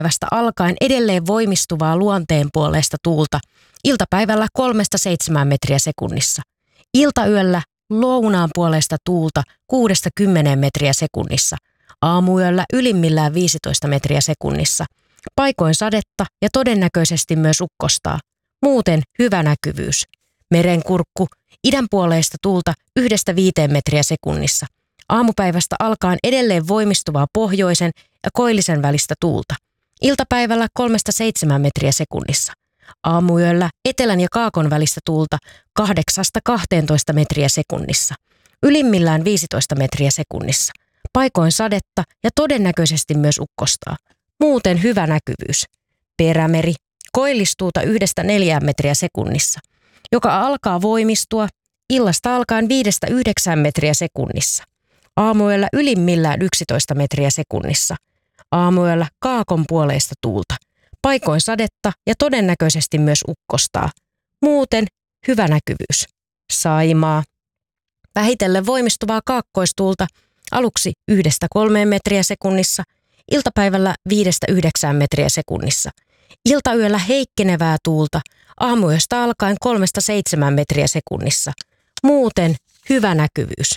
aamupäivästä alkaen edelleen voimistuvaa luonteenpuoleista tuulta, iltapäivällä 3-7 metriä sekunnissa. Iltayöllä lounaanpuoleista tuulta 6-10 metriä sekunnissa. Aamuyöllä ylimmillään 15 metriä sekunnissa. Paikoin sadetta ja todennäköisesti myös ukkostaa. Muuten hyvä näkyvyys. Merenkurkku, idänpuoleista tuulta 1-5 metriä sekunnissa. Aamupäivästä alkaen edelleen voimistuvaa pohjoisen ja koillisen välistä tuulta. Iltapäivällä 3-7 metriä sekunnissa. Aamuyöllä etelän ja kaakon välistä tuulta 8-12 metriä sekunnissa. Ylimmillään 15 metriä sekunnissa. Paikoin sadetta ja todennäköisesti myös ukkostaa. Muuten hyvä näkyvyys. Perämeri, koillistuuta 1-4 metriä sekunnissa, joka alkaa voimistua illasta alkaen 5-9 metriä sekunnissa. Aamuyöllä ylimmillään 11 metriä sekunnissa. Aamuyöllä kaakon puoleista tuulta. Paikoin sadetta ja todennäköisesti myös ukkostaa. Muuten hyvä näkyvyys. Saimaa. Vähitellen voimistuvaa kaakkoistuulta aluksi 1-3 metriä sekunnissa, iltapäivällä 5-9 metriä sekunnissa. Iltayöllä heikkenevää tuulta aamuyöstä alkaen 3-7 metriä sekunnissa. Muuten hyvä näkyvyys.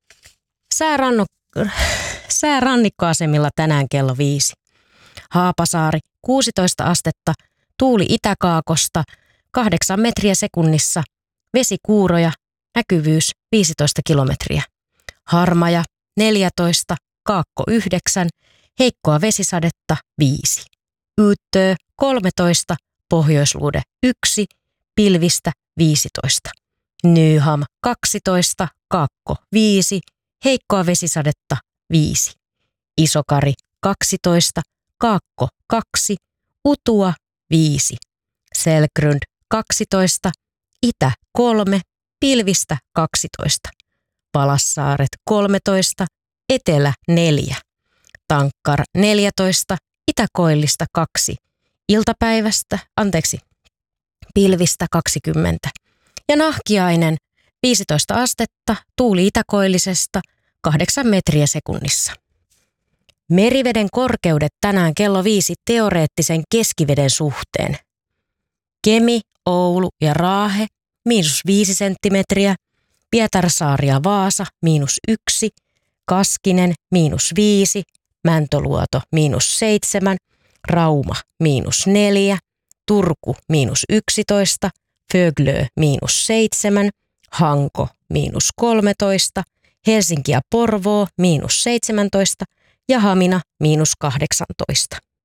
Säärannikkoasemilla tänään kello 5. Haapasaari 16 astetta, tuuli itäkaakosta 8 metriä sekunnissa, vesikuuroja, näkyvyys 15 kilometriä. Harmaja 14, kaakko 9, heikkoa vesisadetta 5. Yyttöö 13, pohjoisluude 1, pilvistä 15. Nyham 12, kaakko 5, heikkoa vesisadetta 5. Isokari 12, kaakko 2, utua 5. Selgrund 12, itä 3, pilvistä 12. Palassaaret 13, etelä 4. Tankkar 14, itäkoillista 2. Pilvistä 20. Ja Nahkiainen 15 astetta, tuuli itäkoillisesta 8 metriä sekunnissa. Meriveden korkeudet tänään kello 5 teoreettisen keskiveden suhteen. Kemi, Oulu ja Raahe -5 senttimetriä, Pietarsaari ja Vaasa -1, Kaskinen -5, Mäntöluoto -7, Rauma -4, Turku -11, Föglö -7, Hanko -13, Helsinki ja Porvoo -17 ja Hamina -18.